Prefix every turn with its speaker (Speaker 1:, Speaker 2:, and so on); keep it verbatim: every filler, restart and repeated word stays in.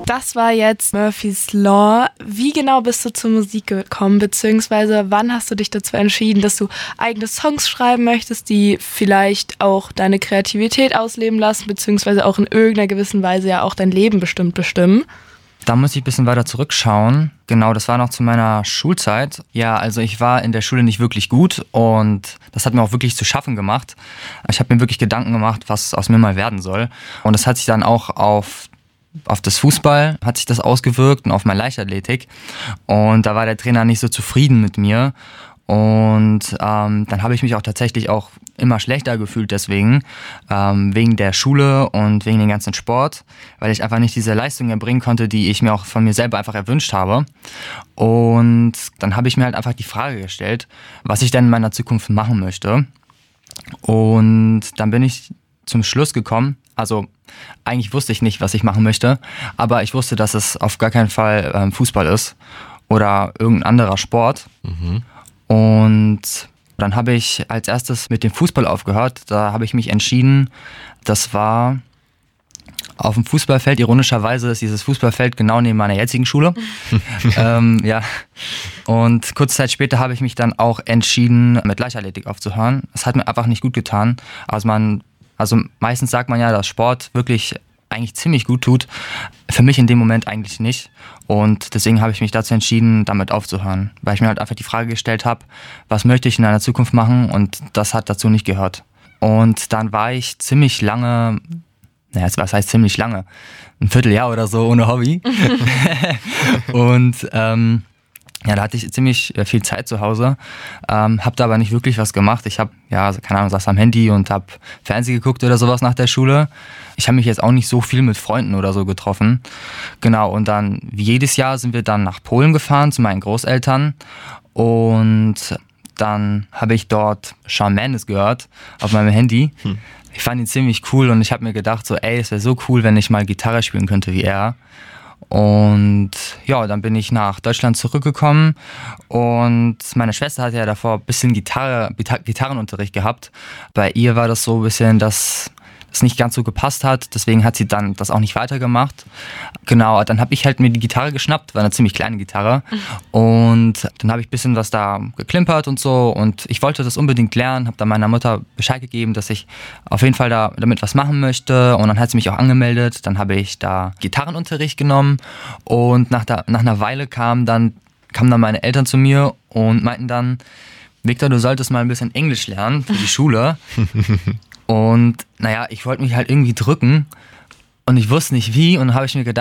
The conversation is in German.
Speaker 1: Das war jetzt Murphy's Law. Wie genau bist du zur Musik gekommen, beziehungsweise wann hast du dich dazu entschieden, dass du eigene Songs schreiben möchtest, die vielleicht auch deine Kreativität ausleben lassen, beziehungsweise auch in irgendeiner gewissen Weise ja auch dein Leben bestimmt bestimmen?
Speaker 2: Da muss ich ein bisschen weiter zurückschauen. Genau, das war noch zu meiner Schulzeit. Ja, also ich war in der Schule nicht wirklich gut und das hat mir auch wirklich zu schaffen gemacht. Ich habe mir wirklich Gedanken gemacht, was aus mir mal werden soll. Und das hat sich dann auch auf Auf das Fußball hat sich das ausgewirkt und auf meine Leichtathletik. Und da war der Trainer nicht so zufrieden mit mir. Und ähm, dann habe ich mich auch tatsächlich auch immer schlechter gefühlt deswegen, ähm, wegen der Schule und wegen dem ganzen Sport, weil ich einfach nicht diese Leistung erbringen konnte, die ich mir auch von mir selber einfach erwünscht habe. Und dann habe ich mir halt einfach die Frage gestellt, was ich denn in meiner Zukunft machen möchte. Und dann bin ich zum Schluss gekommen, also eigentlich wusste ich nicht, was ich machen möchte, aber ich wusste, dass es auf gar keinen Fall ähm, Fußball ist oder irgendein anderer Sport. Mhm. Und dann habe ich als erstes mit dem Fußball aufgehört. Da habe ich mich entschieden, das war auf dem Fußballfeld. Ironischerweise ist dieses Fußballfeld genau neben meiner jetzigen Schule. ähm, ja. Und kurze Zeit später habe ich mich dann auch entschieden, mit Leichtathletik aufzuhören. Es hat mir einfach nicht gut getan. Also man Also meistens sagt man ja, dass Sport wirklich eigentlich ziemlich gut tut. Für mich in dem Moment eigentlich nicht. Und deswegen habe ich mich dazu entschieden, damit aufzuhören. Weil ich mir halt einfach die Frage gestellt habe, was möchte ich in einer Zukunft machen? Und das hat dazu nicht gehört. Und dann war ich ziemlich lange, naja, was heißt ziemlich lange? Ein Vierteljahr oder so ohne Hobby. Und ähm, ja, da hatte ich ziemlich viel Zeit zu Hause, ähm, habe da aber nicht wirklich was gemacht. Ich habe, ja, keine Ahnung, saß am Handy und habe Fernsehen geguckt oder sowas nach der Schule. Ich habe mich jetzt auch nicht so viel mit Freunden oder so getroffen. Genau, und dann, wie jedes Jahr, sind wir dann nach Polen gefahren zu meinen Großeltern. Und dann habe ich dort Shawn Mendes gehört auf meinem Handy. Hm. Ich fand ihn ziemlich cool und ich habe mir gedacht, so, ey, es wäre so cool, wenn ich mal Gitarre spielen könnte wie er. Und ja, dann bin ich nach Deutschland zurückgekommen und meine Schwester hatte ja davor ein bisschen Gitarre, Gitarrenunterricht gehabt. Bei ihr war das so ein bisschen, dass es nicht ganz so gepasst hat, deswegen hat sie dann das auch nicht weitergemacht. Genau, dann habe ich halt mir die Gitarre geschnappt, war eine ziemlich kleine Gitarre, und dann habe ich ein bisschen was da geklimpert und so und ich wollte das unbedingt lernen, habe dann meiner Mutter Bescheid gegeben, dass ich auf jeden Fall da damit was machen möchte, und dann hat sie mich auch angemeldet. Dann habe ich da Gitarrenunterricht genommen und nach, der, nach einer Weile kamen dann, kamen dann meine Eltern zu mir und meinten dann, Victor, du solltest mal ein bisschen Englisch lernen für die Schule. Und naja, ich wollte mich halt irgendwie drücken und ich wusste nicht wie, und dann habe ich mir gedacht,